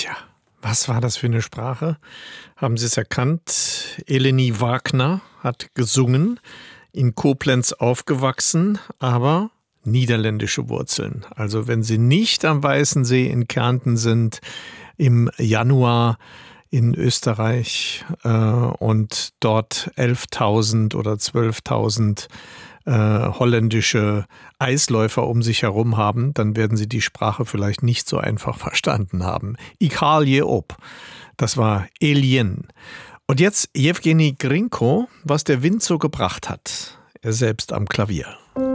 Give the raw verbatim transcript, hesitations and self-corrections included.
Tja, was war das für eine Sprache? Haben Sie es erkannt? Eleni Wagner hat gesungen, in Koblenz aufgewachsen, aber niederländische Wurzeln. Also wenn Sie nicht am Weißen See in Kärnten sind, im Januar in Österreich äh, und dort elftausend oder zwölftausend äh, holländische Eisläufer um sich herum haben, dann werden Sie die Sprache vielleicht nicht so einfach verstanden haben. Ich haal je op. Das war Elien. Und jetzt Jewgeni Grinko, was der Wind so gebracht hat. Er selbst am Klavier.